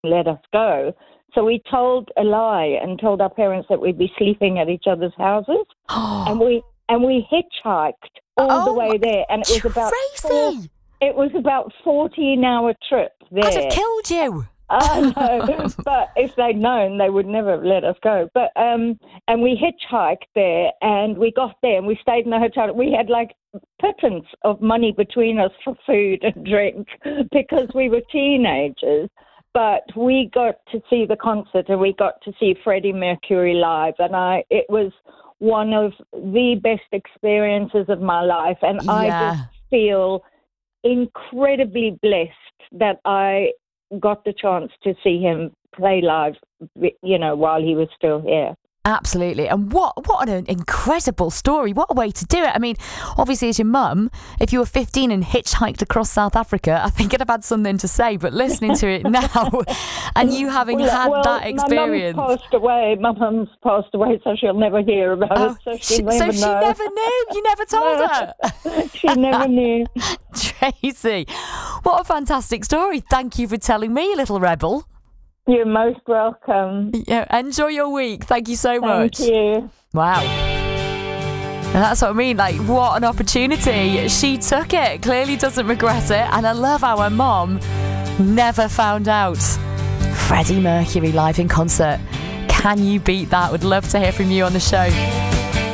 let us go. So we told a lie and told our parents that we'd be sleeping at each other's houses. and we hitchhiked all the way there. And it was about 14-hour trip there. I'd have killed you. I know, but if they'd known, they would never have let us go. But and we hitchhiked there, and we got there, and we stayed in the hotel. We had like pittance of money between us for food and drink because we were teenagers. But we got to see the concert, and we got to see Freddie Mercury live, and it was one of the best experiences of my life, and I just feel incredibly blessed that I got the chance to see him play live, while he was still here. Absolutely. And what an incredible story. What a way to do it. I mean, obviously, as your mum, if you were 15 and hitchhiked across South Africa, I think I'd have had something to say. But listening to it now and you having had that experience. My mum's passed away, so she'll never hear about it. So she never knew? You never told her? She never knew. Tracy, what a fantastic story. Thank you for telling me, little rebel. You're most welcome. Yeah, enjoy your week. Thank you so much. Thank you. Wow. And that's what I mean. Like, what an opportunity. She took it. Clearly doesn't regret it. And I love how her mom never found out. Freddie Mercury live in concert. Can you beat that? Would love to hear from you on the show.